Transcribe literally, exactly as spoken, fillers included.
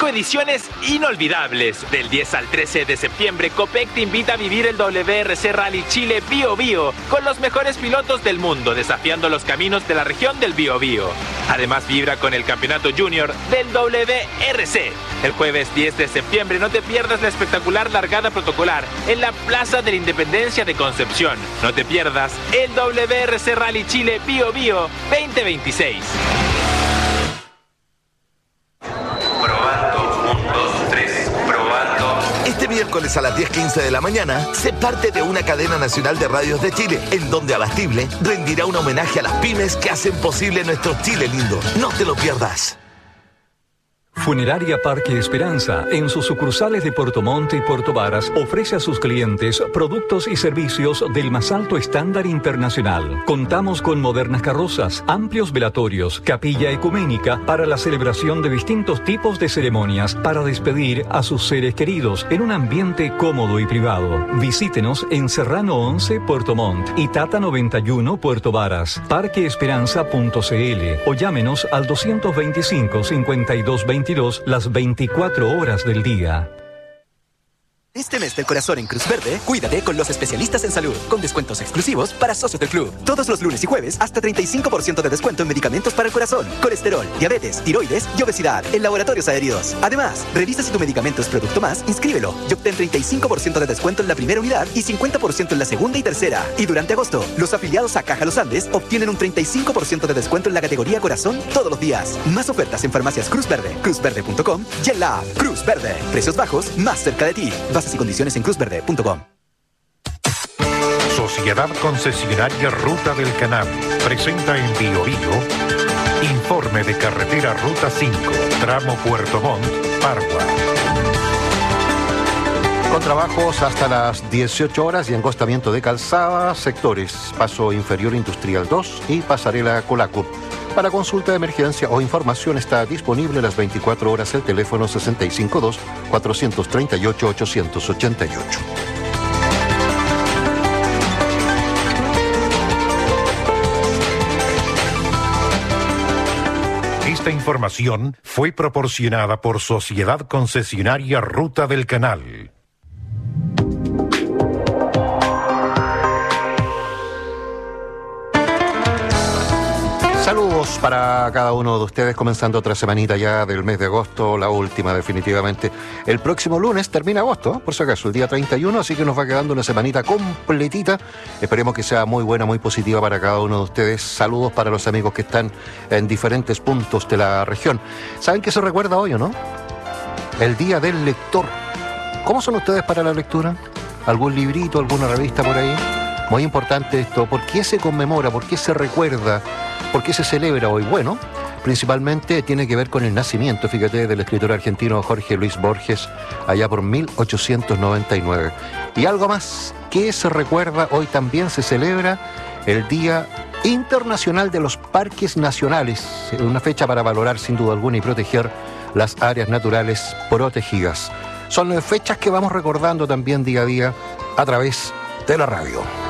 ediciones inolvidables. Del diez al trece de septiembre, Copec te invita a vivir el W R C Rally Chile Bío Bío con los mejores pilotos del mundo, desafiando los caminos de la región del Biobío. Además, vibra con el campeonato junior del W R C. El jueves diez de septiembre no te pierdas la espectacular largada protocolar en la Plaza de la Independencia de Concepción. No te pierdas el W R C Rally Chile Bío Bío veinte veintiséis. Este miércoles a las diez quince de la mañana, sé parte de una cadena nacional de radios de Chile, en donde Abastible rendirá un homenaje a las pymes que hacen posible nuestro Chile lindo. No te lo pierdas. Funeraria Parque Esperanza, en sus sucursales de Puerto Montt y Puerto Varas, ofrece a sus clientes productos y servicios del más alto estándar internacional. Contamos con modernas carrozas, amplios velatorios, capilla ecuménica para la celebración de distintos tipos de ceremonias para despedir a sus seres queridos en un ambiente cómodo y privado. Visítenos en Serrano once, Puerto Montt y Tata noventa y uno, Puerto Varas, parque esperanza punto c l o llámenos al doscientos veinticinco, cincuenta y dos veintidós las veinticuatro horas del día. Este mes del corazón en Cruz Verde, cuídate con los especialistas en salud, con descuentos exclusivos para socios del club. Todos los lunes y jueves, hasta treinta y cinco por ciento de descuento en medicamentos para el corazón, colesterol, diabetes, tiroides y obesidad en laboratorios adheridos. Además, revisa si tu medicamento es producto más, inscríbelo y obtén treinta y cinco por ciento de descuento en la primera unidad y cincuenta por ciento en la segunda y tercera. Y durante agosto, los afiliados a Caja Los Andes obtienen un treinta y cinco por ciento de descuento en la categoría corazón todos los días. Más ofertas en farmacias Cruz Verde, cruz verde punto com y en la app Cruz Verde. Precios bajos, más cerca de ti. Bases y condiciones en cruz verde punto com. Sociedad Concesionaria Ruta del Canal presenta en Biobío informe de carretera Ruta cinco, tramo Puerto Montt, Pargua. Con trabajos hasta las dieciocho horas y encostamiento de calzada, sectores Paso Inferior Industrial dos y Pasarela Colaco. Para consulta de emergencia o información está disponible las veinticuatro horas el teléfono sesenta y cinco dos, cuatrocientos treinta y ocho, ochocientos ochenta y ocho. Esta información fue proporcionada por Sociedad Concesionaria Ruta del Canal. Saludos para cada uno de ustedes, comenzando otra semanita ya del mes de agosto, la última definitivamente. El próximo lunes termina agosto, ¿eh? Por si acaso, el día treinta y uno, así que nos va quedando una semanita completita. Esperemos que sea muy buena, muy positiva para cada uno de ustedes. Saludos para los amigos que están en diferentes puntos de la región. ¿Saben qué se recuerda hoy o no? El Día del Lector. ¿Cómo son ustedes para la lectura? ¿Algún librito, alguna revista por ahí? Muy importante esto. ¿Por qué se conmemora? ¿Por qué se recuerda? ¿Por qué se celebra hoy? Bueno, principalmente tiene que ver con el nacimiento, fíjate, del escritor argentino Jorge Luis Borges, allá por mil ochocientos noventa y nueve. Y algo más, ¿qué se recuerda? Hoy también se celebra el Día Internacional de los Parques Nacionales, una fecha para valorar sin duda alguna y proteger las áreas naturales protegidas. Son fechas que vamos recordando también día a día a través de la radio.